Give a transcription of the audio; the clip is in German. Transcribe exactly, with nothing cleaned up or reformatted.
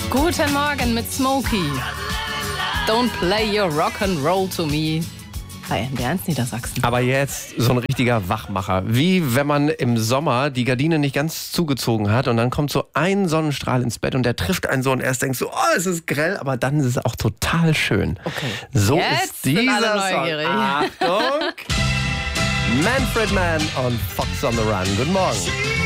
Guten Morgen mit Smokey. Don't play your rock and roll to me. Bei N D R eins Niedersachsen. Aber jetzt so ein richtiger Wachmacher. Wie wenn man im Sommer die Gardine nicht ganz zugezogen hat und dann kommt so ein Sonnenstrahl ins Bett und der trifft einen so und erst denkst du, oh, es ist grell, aber dann ist es auch total schön. Okay. So Jetzt ist sind dieser alle Song. neugierig. Achtung! Manfred Mann und Fox on the Run. Guten Morgen.